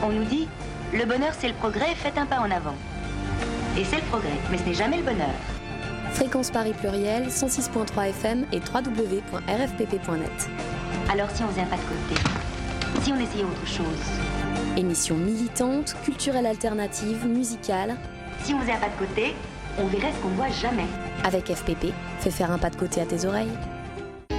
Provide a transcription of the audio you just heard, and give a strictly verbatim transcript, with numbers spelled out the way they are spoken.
On nous dit, le bonheur c'est le progrès, faites un pas en avant. Et c'est le progrès, mais ce n'est jamais le bonheur. Fréquence Paris Pluriel, cent six virgule trois F M et w w w point r f p p point net. Alors si on faisait un pas de côté, si on essayait autre chose. Émission militante, culturelle alternative, musicale. Si on faisait un pas de côté, on verrait ce qu'on ne voit jamais. Avec F P P, fais faire un pas de côté à tes oreilles.